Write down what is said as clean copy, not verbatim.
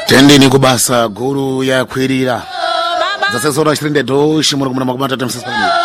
Tendeni kubasa guru ya kwirira. Zasesora 22 shimura kumuna makumatata msasani.